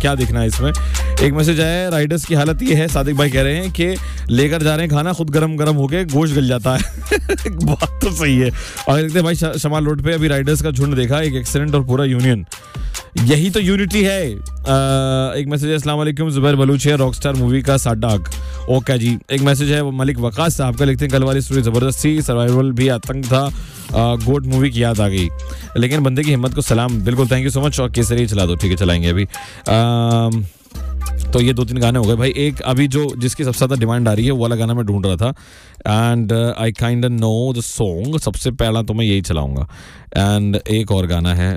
क्या देखना है इसमें। एक मैसेज आया है, राइडर्स की हालत ये है, सादिक भाई कह रहे हैं कि लेकर जा रहे हैं खाना, खुद गरम गरम होके गोश्त गल जाता है। बात तो सही है। और देखते हैं भाई शमाल रोड पे अभी राइडर्स का झुंड देखा, एक एक्सीडेंट और पूरा यूनियन, यही तो यूनिटी है। एक मैसेज है, अस्सलाम वालेकुम, जुबैर बलूच है, रॉकस्टार मूवी का साडाग। ओके जी। एक मैसेज है मलिक वकास साहब का, लिखते हैं कल वाली स्टोरी जबरदस्त थी, सर्वाइवल भी आतंक था, गोट मूवी की याद आ गई, लेकिन बंदे की हिम्मत को सलाम। बिल्कुल, थैंक यू सो मच। और केसरी चला दो, ठीक है चलाएंगे अभी। तो ये 2-3 गाने हो गए भाई। एक अभी जो जिसकी सबसे ज़्यादा डिमांड आ रही है वो वाला गाना मैं ढूंढ रहा था, and I kind know the song, सबसे पहला तो मैं यही चलाऊंगा। एंड एक और गाना है,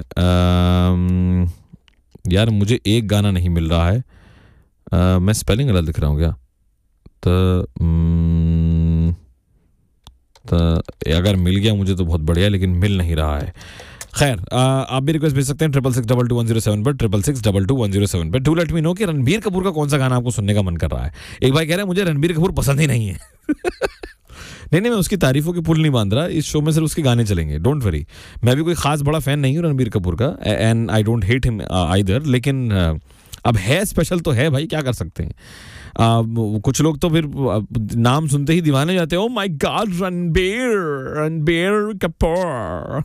यार मुझे एक गाना नहीं मिल रहा है, मैं स्पेलिंग गलत लिख रहा हूँ क्या? तो अगर मिल गया मुझे तो बहुत बढ़िया, लेकिन मिल नहीं रहा है। खैर, आप भी रिक्वेस्ट भेज सकते हैं 66622107 पर, 66622107 पर। डू लेट मी नो कि रणबीर कपूर का कौन सा गाना आपको सुनने का मन कर रहा है। एक भाई कह रहे हैं मुझे रणबीर कपूर पसंद ही नहीं है। नहीं, मैं उसकी तारीफों की पुल नहीं बांध रहा, इस शो में सिर्फ उसके गाने चलेंगे, डोंट वरी। मैं भी कोई खास बड़ा फैन नहीं हूँ रणबीर कपूर का, and I don't hate him either, लेकिन अब है स्पेशल तो है भाई, क्या कर सकते हैं। कुछ लोग तो फिर नाम सुनते ही दीवाने जाते हैं, oh my God Ranbir Kapoor.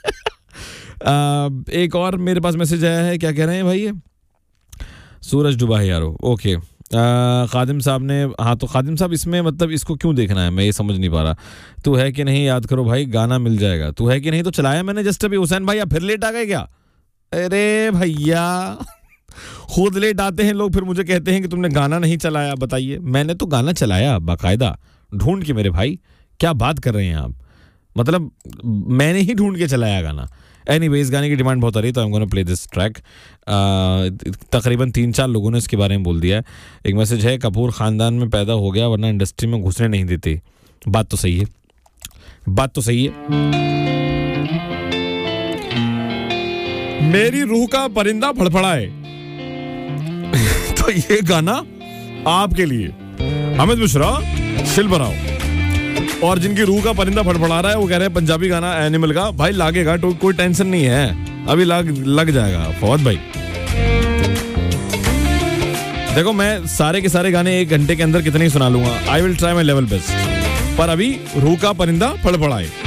एक और मेरे पास मैसेज आया है, क्या कह रहे हैं भाई ये, सूरज डूबा है यारो। ओके, खादिम साहब ने, हाँ तो खादिम साहब इसमें मतलब इसको क्यों देखना है, मैं ये समझ नहीं पा रहा। तू है कि नहीं याद करो भाई, गाना मिल जाएगा। तू है कि नहीं तो चलाया मैंने जस्ट अभी। हुसैन भाई आप फिर लेट आ गए क्या? अरे भैया, खुद लेट आते हैं लोग, फिर मुझे कहते हैं कि तुमने गाना नहीं चलाया। बताइए, मैंने तो गाना चलाया बाकायदा ढूंढ के। मेरे भाई क्या बात कर रहे हैं आप, मतलब मैंने ही ढूंढ के चलाया गाना। एनीवे, इस गाने की डिमांड बहुत आ रही है तो I am gonna play this track. तकरीबन 3-4 लोगों ने इसके बारे में बोल दिया है। एक मैसेज है, कपूर खानदान में पैदा हो गया वरना इंडस्ट्री में घुसने नहीं देते। बात तो सही है, बात तो सही है। मेरी रूह का परिंदा फड़फड़ाए। तो ये गाना आपके लिए, अमित मिश्रा शिल बनाओ। और जिनकी रूह का परिंदा फड़फड़ा रहा है वो कह रहे हैं पंजाबी गाना एनिमल का। भाई लागेगा तो कोई टेंशन नहीं है, अभी लग जाएगा फौद भाई। देखो मैं सारे के सारे गाने 1 घंटे के अंदर कितने ही सुना लूंगा, I will try my level best, पर अभी रूह का परिंदा फड़फड़ाए।